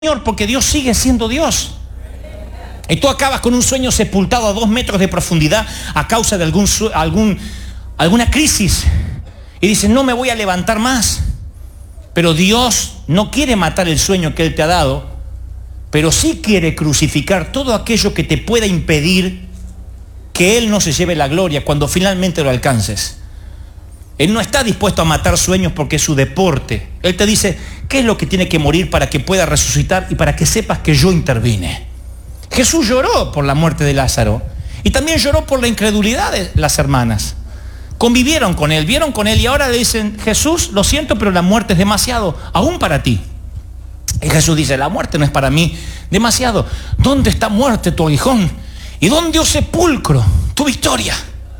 Señor, porque Dios sigue siendo Dios. Y tú acabas con un sueño sepultado a 2 metros de profundidad a causa de alguna crisis. Y dices, no me voy a levantar más. Pero Dios no quiere matar el sueño que Él te ha dado, pero sí quiere crucificar todo aquello que te pueda impedir que Él no se lleve la gloria cuando finalmente lo alcances. Él no está dispuesto a matar sueños porque es su deporte. Él te dice, ¿qué es lo que tiene que morir para que pueda resucitar y para que sepas que yo intervine? Jesús lloró por la muerte de Lázaro y también lloró por la incredulidad de las hermanas. Convivieron con él, vieron con él y ahora le dicen, Jesús, lo siento, pero la muerte es demasiado, aún para ti. Y Jesús dice, la muerte no es para mí demasiado. ¿Dónde está muerte tu aguijón? ¿Y dónde, oh sepulcro, tu victoria?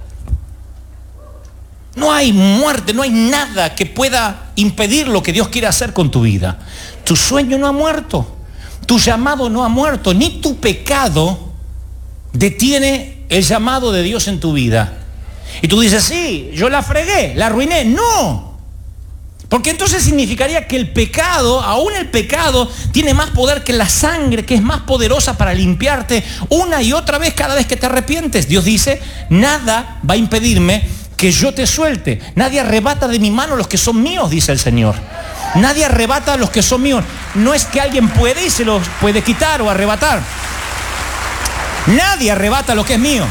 No hay muerte, no hay nada que pueda impedir lo que Dios quiere hacer con tu vida. Tu sueño no ha muerto, tu llamado no ha muerto, ni tu pecado detiene el llamado de Dios en tu vida. Y tú dices, sí, yo la fregué, la arruiné. No, porque entonces significaría que el pecado, aún el pecado, tiene más poder que la sangre, que es más poderosa para limpiarte una y otra vez cada vez que te arrepientes. Dios dice, nada va a impedirme que yo te suelte. Nadie arrebata de mi mano los que son míos, dice el Señor. Nadie arrebata a los que son míos. No es que alguien puede y se los puede quitar o arrebatar. Nadie arrebata lo que es mío.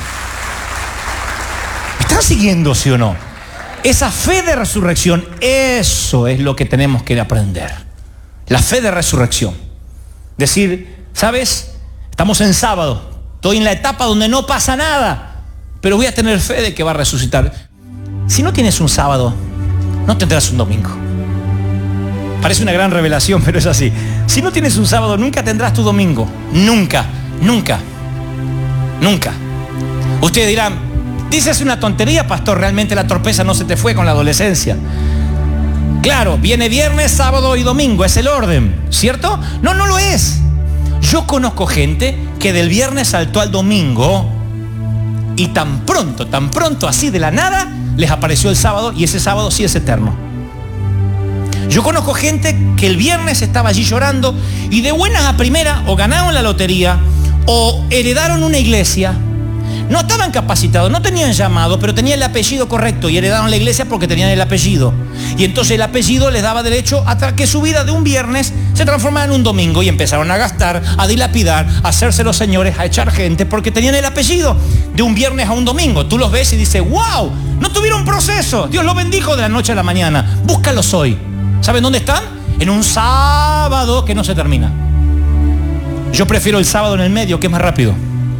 ¿Me están siguiendo, sí o no? Esa fe de resurrección, eso es lo que tenemos que aprender. La fe de resurrección. Decir, ¿sabes? Estamos en sábado. Estoy en la etapa donde no pasa nada, pero voy a tener fe de que va a resucitar. Si no tienes un sábado, no tendrás un domingo. Parece una gran revelación, pero es así. Si no tienes un sábado, nunca tendrás tu domingo. Nunca, nunca, nunca. Ustedes dirán, dices una tontería, pastor, realmente la torpeza no se te fue con la adolescencia. Claro, viene viernes, sábado y domingo, es el orden, ¿cierto? No, no lo es. Yo conozco gente que del viernes saltó al domingo y tan pronto, así de la nada, les apareció el sábado y ese sábado sí es eterno. Yo conozco gente que el viernes estaba allí llorando y de buenas a primera o ganaron la lotería o heredaron una iglesia. No estaban capacitados, no tenían llamado, pero tenían el apellido correcto y heredaron la iglesia porque tenían el apellido. Y entonces el apellido les daba derecho a que su vida de un viernes se transformara en un domingo y empezaron a gastar, a dilapidar, a hacerse los señores, a echar gente porque tenían el apellido de un viernes a un domingo. Tú los ves y dices, wow, no tuvieron proceso, Dios los bendijo de la noche a la mañana. Búscalos hoy. ¿Saben dónde están? En un sábado que no se termina. Yo prefiero el sábado en el medio, que es más rápido.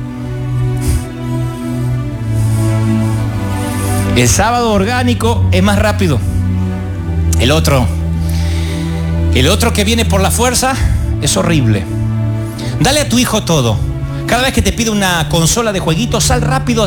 El sábado orgánico es más rápido. El otro que viene por la fuerza es horrible. Dale a tu hijo todo. Cada vez que te pide una consola de jueguitos, sal rápido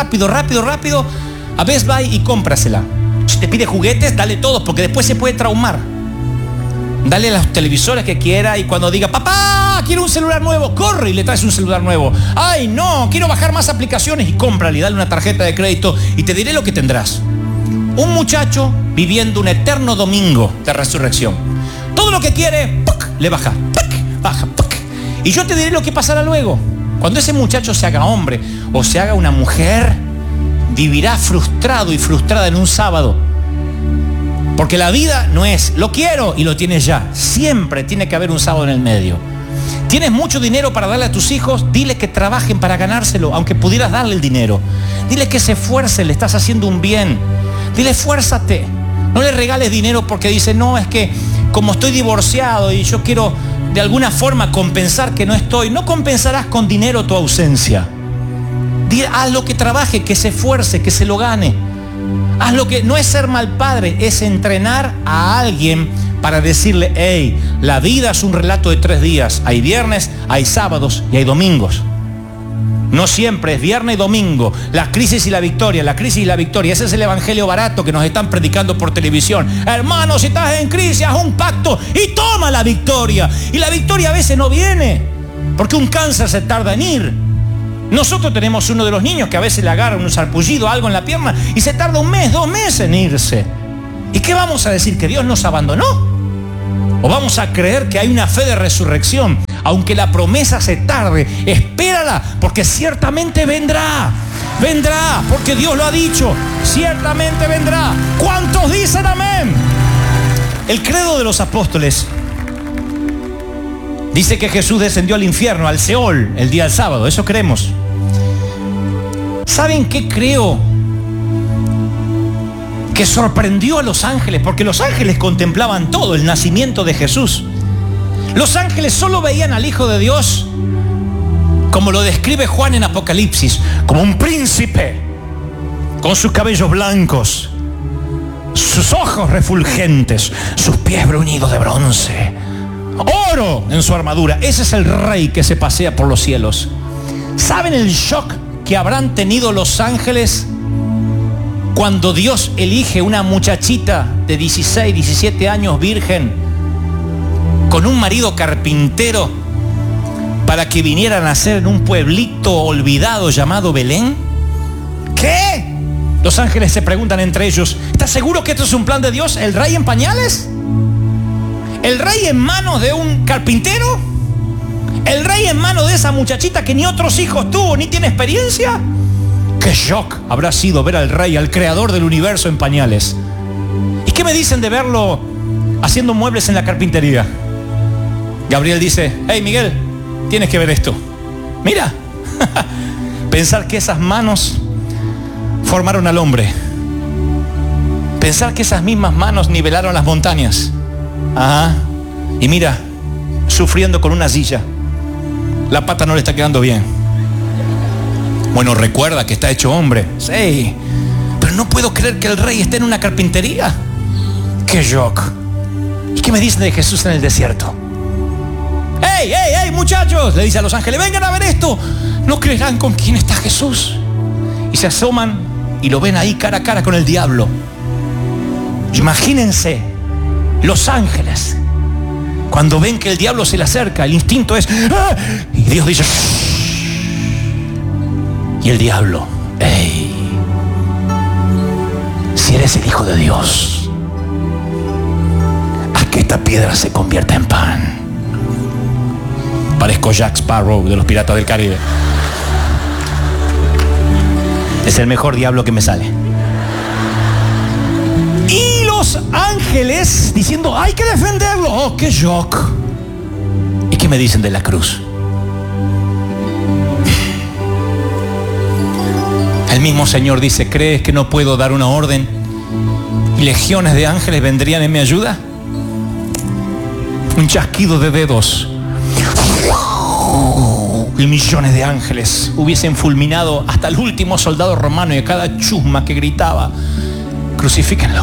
a Best Buy y cómprasela. Si te pide juguetes, dale todos, porque después se puede traumar. Dale los televisores que quiera y cuando diga, papá, quiero un celular nuevo, corre y le traes un celular nuevo. Ay, no, quiero bajar más aplicaciones y cómprale, dale una tarjeta de crédito y te diré lo que tendrás. Un muchacho viviendo un eterno domingo de resurrección. Todo lo que quiere, ¡puc!, le baja, ¡puc!, baja, ¡puc! Y yo te diré lo que pasará luego. Cuando ese muchacho se haga hombre o se haga una mujer, vivirá frustrado y frustrada en un sábado. Porque la vida no es, lo quiero y lo tienes ya. Siempre tiene que haber un sábado en el medio. ¿Tienes mucho dinero para darle a tus hijos? Dile que trabajen para ganárselo, aunque pudieras darle el dinero. Dile que se esfuerce, le estás haciendo un bien. Dile, esfuérzate. No le regales dinero porque dice, no, es que como estoy divorciado y yo quiero de alguna forma compensar que no estoy. No compensarás con dinero tu ausencia. Dile, haz lo que trabaje, que se esfuerce, que se lo gane. Haz lo que no es ser mal padre, es entrenar a alguien para decirle, hey, la vida es un relato de 3 días. Hay viernes, hay sábados y hay domingos. No siempre es viernes y domingo. La crisis y la victoria, la crisis y la victoria. Ese es el evangelio barato que nos están predicando por televisión. Hermano, si estás en crisis, haz un pacto y toma la victoria. Y la victoria a veces no viene, porque un cáncer se tarda en ir. Nosotros tenemos uno de los niños que a veces le agarra un sarpullido, algo en la pierna, y se tarda 1 mes, 2 meses en irse. ¿Y qué vamos a decir? ¿Que Dios nos abandonó? O vamos a creer que hay una fe de resurrección. Aunque la promesa se tarde, espérala, porque ciertamente vendrá. Vendrá, porque Dios lo ha dicho. Ciertamente vendrá. ¿Cuántos dicen amén? El credo de los apóstoles dice que Jesús descendió al infierno, al Seol, el día del sábado. Eso creemos. ¿Saben qué creo? Que sorprendió a los ángeles, porque los ángeles contemplaban todo, el nacimiento de Jesús. Los ángeles solo veían al Hijo de Dios, como lo describe Juan en Apocalipsis, como un príncipe, con sus cabellos blancos, sus ojos refulgentes, sus pies bruñidos de bronce, oro en su armadura. Ese es el rey que se pasea por los cielos. ¿Saben el shock que habrán tenido los ángeles cuando Dios elige una muchachita de 16, 17 años virgen con un marido carpintero para que viniera a nacer en un pueblito olvidado llamado Belén? ¿Qué? Los ángeles se preguntan entre ellos, ¿estás seguro que esto es un plan de Dios? ¿El rey en pañales? ¿El rey en manos de un carpintero? ¿El rey en manos de esa muchachita que ni otros hijos tuvo ni tiene experiencia? ¡Qué shock habrá sido ver al rey, al creador del universo en pañales! ¿Y qué me dicen de verlo haciendo muebles en la carpintería? Gabriel dice, hey Miguel, tienes que ver esto. Mira, pensar que esas manos formaron al hombre. Pensar que esas mismas manos nivelaron las montañas. Ajá. Y mira, sufriendo con una silla. La pata no le está quedando bien. Bueno, recuerda que está hecho hombre. Sí, pero no puedo creer que el rey esté en una carpintería. ¡Qué shock! ¿Y qué me dicen de Jesús en el desierto? ¡Hey, hey, hey, muchachos! Le dice a los ángeles, vengan a ver esto. No creerán con quién está Jesús. Y se asoman y lo ven ahí cara a cara con el diablo. Imagínense los ángeles cuando ven que el diablo se le acerca. El instinto es ¡ah! Y Dios dice ¡shh! Y el diablo, hey, si eres el Hijo de Dios, haz que esta piedra se convierta en pan. Parezco Jack Sparrow de los Piratas del Caribe. Es el mejor diablo que me sale. Y los ángeles diciendo, hay que defenderlo. Oh, qué shock. ¿Y qué me dicen de la cruz? El mismo Señor dice, ¿crees que no puedo dar una orden y legiones de ángeles vendrían en mi ayuda? Un chasquido de dedos y millones de ángeles hubiesen fulminado hasta el último soldado romano y a cada chusma que gritaba, crucifíquenlo.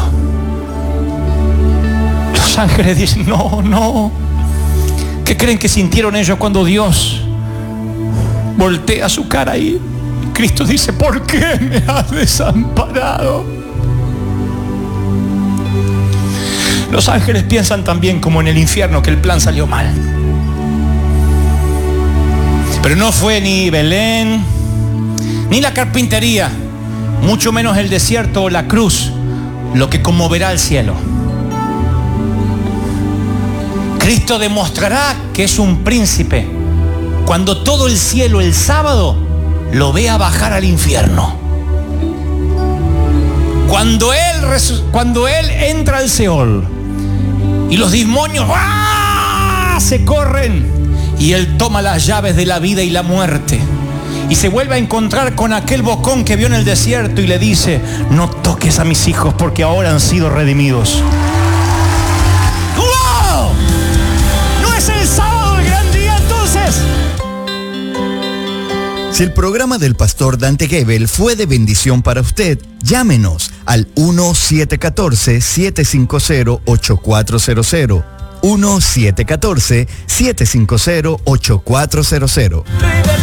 Los ángeles dicen, no, no. ¿Qué creen que sintieron ellos cuando Dios voltea su cara y Cristo dice, ¿por qué me has desamparado? Los ángeles piensan también como en el infierno, que el plan salió mal. Pero no fue ni Belén, ni la carpintería, mucho menos el desierto o la cruz, lo que conmoverá al cielo. Cristo demostrará que es un príncipe cuando todo el cielo el sábado lo vea bajar al infierno. Cuando él entra al Seol y los demonios ¡ah! Se corren y él toma las llaves de la vida y la muerte y se vuelve a encontrar con aquel bocón que vio en el desierto y le dice, no toques a mis hijos porque ahora han sido redimidos. ¡Wow! ¿No es el sábado el gran día entonces? Si el programa del pastor Dante Gebel fue de bendición para usted, llámenos al 1-714-750-8400. 1-714-750-8400.